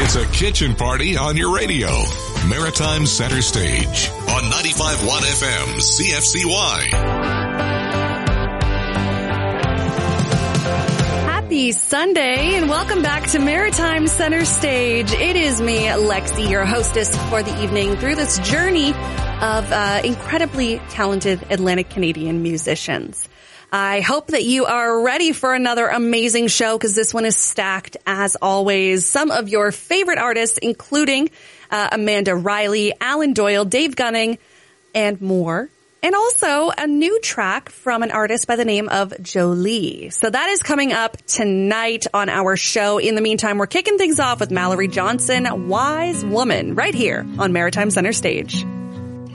It's a kitchen party on your radio. Maritime Center Stage on 95.1 FM CFCY. Happy Sunday and welcome back to Maritime Center Stage. It is me, Lexi, your hostess for the evening through this journey of incredibly talented Atlantic Canadian musicians. I hope that you are ready for another amazing show because this one is stacked as always. Some of your favorite artists, including Amanda Riley, Alan Doyle, Dave Gunning, and more. And also a new track from an artist by the name of Jolie. So that is coming up tonight on our show. In the meantime, we're kicking things off with Mallory Johnson, Wise Woman, right here on Maritime Center Stage.